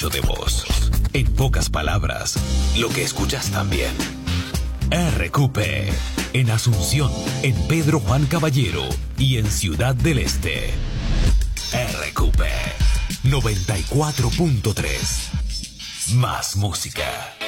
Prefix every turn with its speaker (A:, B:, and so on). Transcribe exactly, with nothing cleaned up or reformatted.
A: derecho de voz. En pocas palabras, lo que escuchas también. R Q P, en Asunción, en Pedro Juan Caballero y en Ciudad del Este. R Q P noventa y cuatro punto tres. Más música.